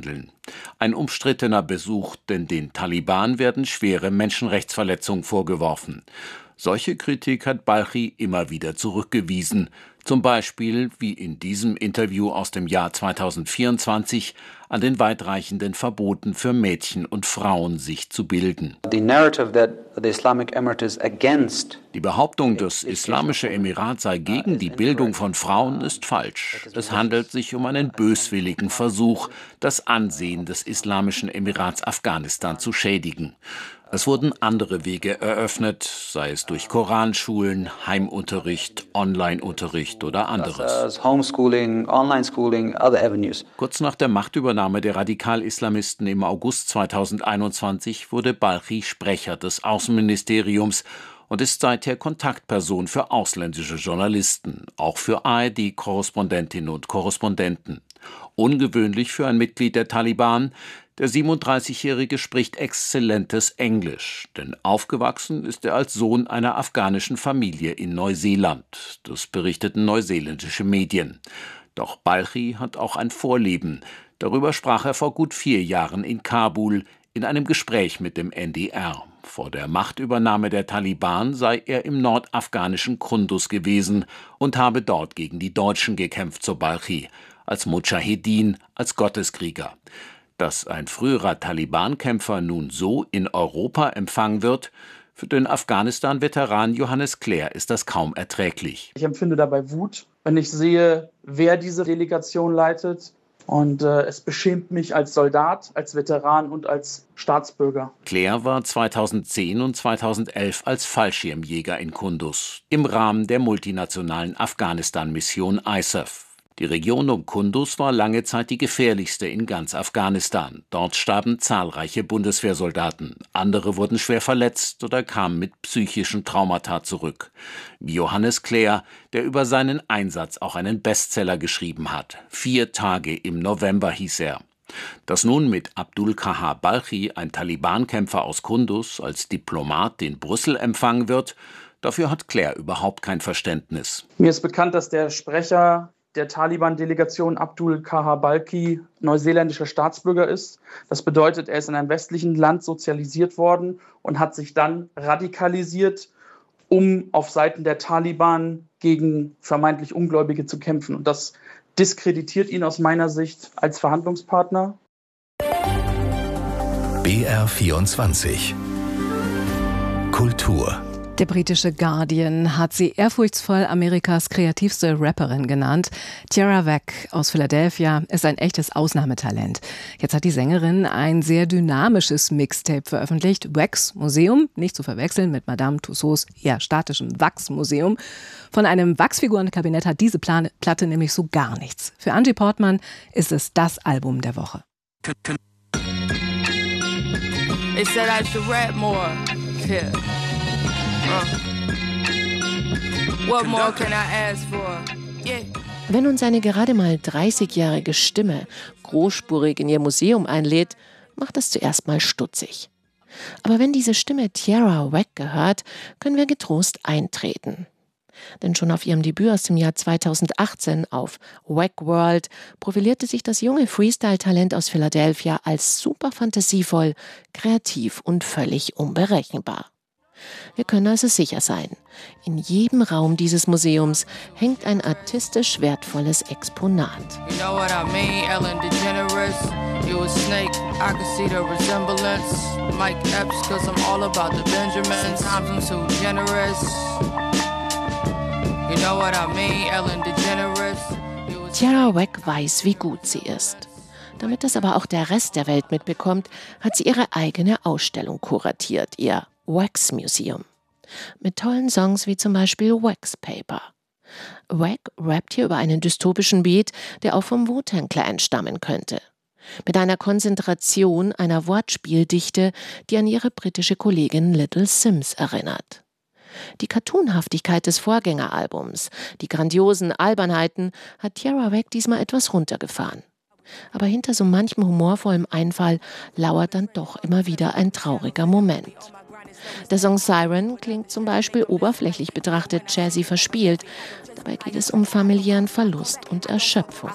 behandeln. Ein umstrittener Besuch, denn den Taliban werden schwere Menschenrechtsverletzungen vorgeworfen. Solche Kritik hat Balkhi immer wieder zurückgewiesen, zum Beispiel, wie in diesem Interview aus dem Jahr 2024, an den weitreichenden Verboten für Mädchen und Frauen, sich zu bilden. Die Behauptung, das Islamische Emirat sei gegen die Bildung von Frauen, ist falsch. Es handelt sich um einen böswilligen Versuch, das Ansehen des Islamischen Emirats Afghanistan zu schädigen. Es wurden andere Wege eröffnet, sei es durch Koranschulen, Heimunterricht, Onlineunterricht oder anderes. Kurz nach der Machtübernahme der Radikal-Islamisten im August 2021 wurde Balkhi Sprecher des Außenministeriums und ist seither Kontaktperson für ausländische Journalisten, auch für ARD-Korrespondentinnen und Korrespondenten. Ungewöhnlich für ein Mitglied der Taliban. Der 37-Jährige spricht exzellentes Englisch, denn aufgewachsen ist er als Sohn einer afghanischen Familie in Neuseeland. Das berichteten neuseeländische Medien. Doch Balkhi hat auch ein Vorleben. Darüber sprach er vor gut 4 Jahren in Kabul in einem Gespräch mit dem NDR. Vor der Machtübernahme der Taliban sei er im nordafghanischen Kunduz gewesen und habe dort gegen die Deutschen gekämpft, so Balkhi, als Mudschahedin, als Gotteskrieger. Dass ein früherer Taliban-Kämpfer nun so in Europa empfangen wird, für den Afghanistan-Veteran Johannes Clair ist das kaum erträglich. Ich empfinde dabei Wut, wenn ich sehe, wer diese Delegation leitet. Und es beschämt mich als Soldat, als Veteran und als Staatsbürger. Clair war 2010 und 2011 als Fallschirmjäger in Kunduz im Rahmen der multinationalen Afghanistan-Mission ISAF. Die Region um Kunduz war lange Zeit die gefährlichste in ganz Afghanistan. Dort starben zahlreiche Bundeswehrsoldaten. Andere wurden schwer verletzt oder kamen mit psychischen Traumata zurück. Wie Johannes Clair, der über seinen Einsatz auch einen Bestseller geschrieben hat. 4 Tage im November hieß er. Dass nun mit Abdul Kahar Balkhi, ein Taliban-Kämpfer aus Kunduz, als Diplomat in Brüssel empfangen wird, dafür hat Clair überhaupt kein Verständnis. Mir ist bekannt, dass der Sprecher der Taliban-Delegation Abdul Kahar Balkhi neuseeländischer Staatsbürger ist. Das bedeutet, er ist in einem westlichen Land sozialisiert worden und hat sich dann radikalisiert, um auf Seiten der Taliban gegen vermeintlich Ungläubige zu kämpfen. Und das diskreditiert ihn aus meiner Sicht als Verhandlungspartner. BR24 Kultur. Der britische Guardian hat sie ehrfurchtsvoll Amerikas kreativste Rapperin genannt. Tierra Whack aus Philadelphia ist ein echtes Ausnahmetalent. Jetzt hat die Sängerin ein sehr dynamisches Mixtape veröffentlicht. Wacks Museum, nicht zu verwechseln mit Madame Tussauds eher statischem Wachsmuseum. Von einem Wachsfigurenkabinett hat diese Platte nämlich so gar nichts. Für Angie Portman ist es das Album der Woche. They said I should rap more. Yeah. What more can I ask for? Yeah. Wenn uns eine gerade mal 30-jährige Stimme großspurig in ihr Museum einlädt, macht das zuerst mal stutzig. Aber wenn diese Stimme Tierra Whack gehört, können wir getrost eintreten. Denn schon auf ihrem Debüt aus dem Jahr 2018 auf Whack World profilierte sich das junge Freestyle-Talent aus Philadelphia als super fantasievoll, kreativ und völlig unberechenbar. Wir können also sicher sein, in jedem Raum dieses Museums hängt ein artistisch wertvolles Exponat. You know what I mean, Ellen DeGeneres? You a snake, I can see the resemblance. Mike Epps, cause I'm all about the Benjamins. Sometimes I'm too generous. You know what I mean, Ellen DeGeneres? Tierra Whack weiß, wie gut sie ist. Damit das aber auch der Rest der Welt mitbekommt, hat sie ihre eigene Ausstellung kuratiert, ihr Wax Museum. Mit tollen Songs wie zum Beispiel Wax Paper. Whack rappt hier über einen dystopischen Beat, der auch vom Wu-Tang Clan stammen könnte. Mit einer Konzentration, einer Wortspieldichte, die an ihre britische Kollegin Little Sims erinnert. Die Cartoonhaftigkeit des Vorgängeralbums, die grandiosen Albernheiten hat Tierra Whack diesmal etwas runtergefahren. Aber hinter so manchem humorvollem Einfall lauert dann doch immer wieder ein trauriger Moment. Der Song Siren klingt zum Beispiel oberflächlich betrachtet jazzy verspielt. Dabei geht es um familiären Verlust und Erschöpfung.